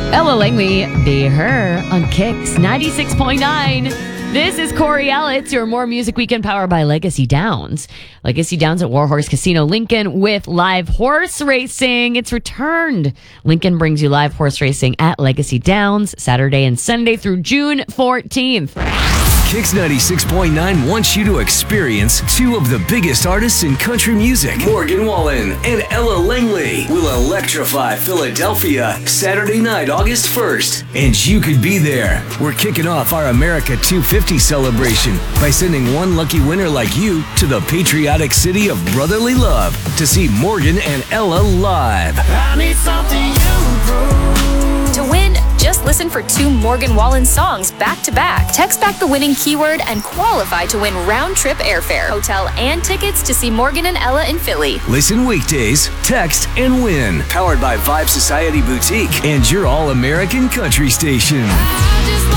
Ella Langley, Be Her on Kicks 96.9. This is Corey Ellis, your More Music Weekend powered by Legacy Downs. Legacy Downs at Warhorse Casino Lincoln with live horse racing. It's returned. Lincoln brings you live horse racing at Legacy Downs Saturday and Sunday through June 14th. Kicks 96.9 wants you to experience two of the biggest artists in country music. Morgan Wallen and Ella Langley will electrify Philadelphia Saturday night, August 1st. And you could be there. We're kicking off our America 250 celebration by sending one lucky winner like you to the patriotic city of brotherly love to see Morgan and Ella live. I need something you prove. To win, just listen for two Morgan Wallen songs back to back. Text back the winning keyword and qualify to win round-trip airfare, hotel, and tickets to see Morgan and Ella in Philly. Listen weekdays, text, and win. Powered by Vibe Society Boutique and your all-American country station. I just